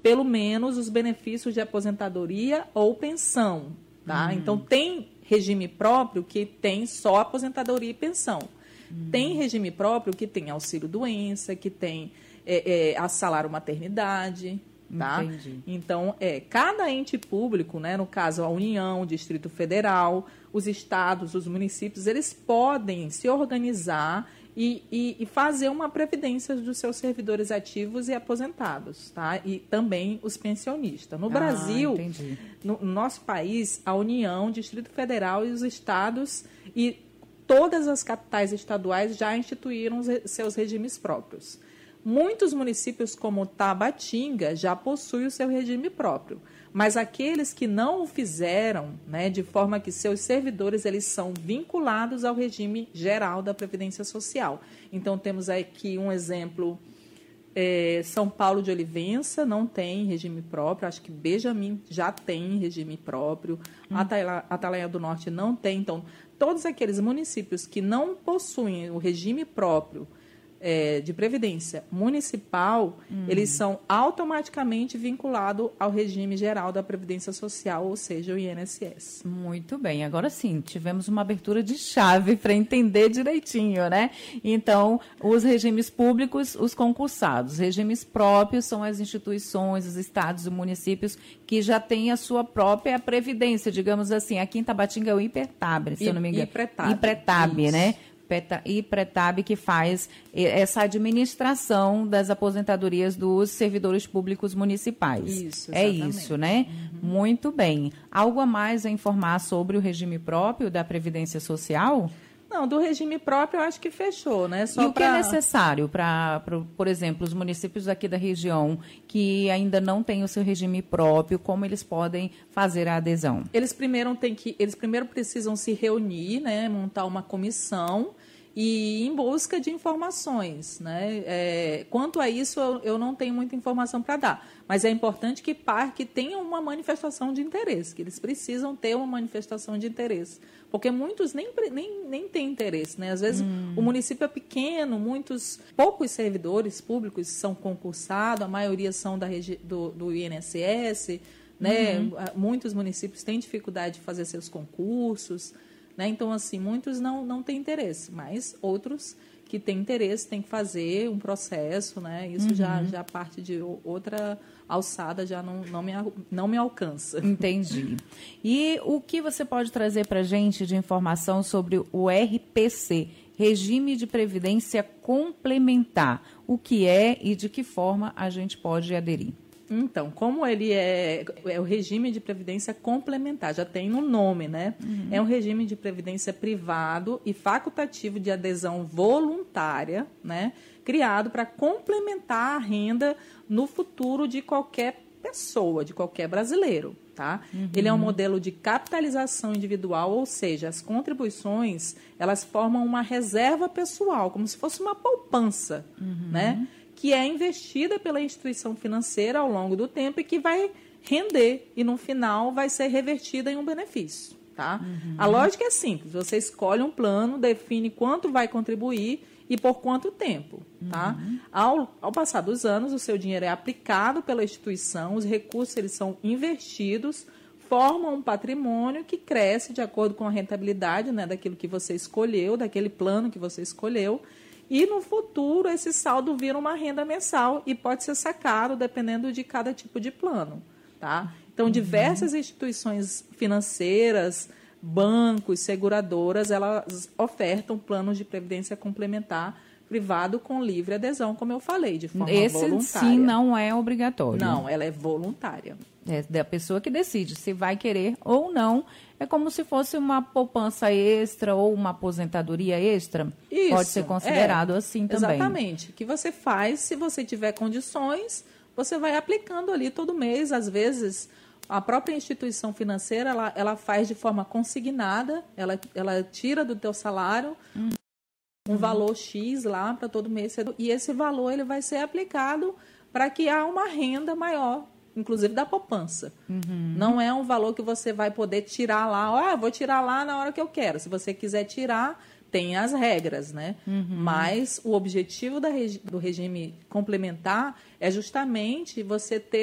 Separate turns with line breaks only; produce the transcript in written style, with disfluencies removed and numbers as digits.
pelo menos os benefícios de aposentadoria ou pensão, tá? Então, tem regime próprio que tem só aposentadoria e pensão. Tem regime próprio que tem auxílio-doença, que tem salário maternidade, tá?
Entendi.
Então, cada ente público, né, no caso a União, o Distrito Federal, os estados, os municípios, eles podem se organizar e fazer uma previdência dos seus servidores ativos e aposentados, tá? E também os pensionistas. No Brasil,
entendi.
no nosso país, a União, o Distrito Federal e os estados e todas as capitais estaduais já instituíram seus regimes próprios. Muitos municípios, como Tabatinga, já possuem o seu regime próprio, mas aqueles que não o fizeram, né, de forma que seus servidores eles são vinculados ao regime geral da Previdência Social. Então, temos aqui um exemplo, São Paulo de Olivença não tem regime próprio, acho que Benjamin já tem regime próprio, Atalaia do Norte não tem. Então, todos aqueles municípios que não possuem o regime próprio de previdência municipal, eles são automaticamente vinculados ao regime geral da Previdência Social, ou seja, o INSS.
Muito bem, agora sim, tivemos uma abertura de chave para entender direitinho, né? Então, os regimes públicos, os concursados, regimes próprios são as instituições, os estados e municípios que já têm a sua própria previdência, digamos assim. Aqui em Tabatinga é o IPRETAB, se eu não me engano. IPRETAB, né? IPRETAB, que faz essa administração das aposentadorias dos servidores públicos municipais.
Isso, exatamente.
É isso, né? Muito bem. Algo a mais a informar sobre o regime próprio da Previdência Social?
Não, do regime próprio eu acho que fechou, né?
E o que é necessário para, por exemplo, os municípios aqui da região que ainda não têm o seu regime próprio, como eles podem fazer a adesão?
Eles primeiro precisam se reunir, né? Montar uma comissão e ir em busca de informações, né? Quanto a isso, eu não tenho muita informação para dar, mas é importante que tenha uma manifestação de interesse, que eles precisam ter uma manifestação de interesse, porque muitos nem têm interesse, né? Às vezes o município é pequeno, poucos servidores públicos são concursados, a maioria são do INSS, né? Muitos municípios têm dificuldade de fazer seus concursos, né? Então, assim, muitos não têm interesse, mas outros que têm interesse têm que fazer um processo, né? Isso já parte de outra alçada, já não me alcança.
Entendi. E o que você pode trazer para a gente de informação sobre o RPC, Regime de Previdência Complementar? O que é e de que forma a gente pode aderir?
Então, como ele é o regime de previdência complementar, já tem no nome, né? É um regime de previdência privado e facultativo de adesão voluntária, né? Criado para complementar a renda no futuro de qualquer pessoa, de qualquer brasileiro, tá? Ele é um modelo de capitalização individual, ou seja, as contribuições, elas formam uma reserva pessoal, como se fosse uma poupança, né? Que é investida pela instituição financeira ao longo do tempo e que vai render e, no final, vai ser revertida em um benefício, tá? A lógica é simples. Você escolhe um plano, define quanto vai contribuir e por quanto tempo, tá? Ao passar dos anos, o seu dinheiro é aplicado pela instituição, os recursos eles são investidos, formam um patrimônio que cresce de acordo com a rentabilidade, né, daquilo que você escolheu, daquele plano que você escolheu. E, no futuro, esse saldo vira uma renda mensal e pode ser sacado dependendo de cada tipo de plano, tá? Então, diversas instituições financeiras, bancos, seguradoras, elas ofertam planos de previdência complementar privado com livre adesão, como eu falei, de forma voluntária.
Esse, sim, não é obrigatório.
Não, ela é voluntária.
É da pessoa que decide se vai querer ou não. É como se fosse uma poupança extra ou uma aposentadoria extra.
Isso,
pode ser considerado assim também.
Exatamente. O que você faz, se você tiver condições, você vai aplicando ali todo mês. Às vezes, a própria instituição financeira, ela faz de forma consignada, ela tira do teu salário um valor X lá para todo mês. E esse valor ele vai ser aplicado para que há uma renda maior, inclusive da poupança. Não é um valor que você vai poder tirar lá, vou tirar lá na hora que eu quero. Se você quiser tirar, tem as regras, né? Mas o objetivo do regime complementar é justamente você ter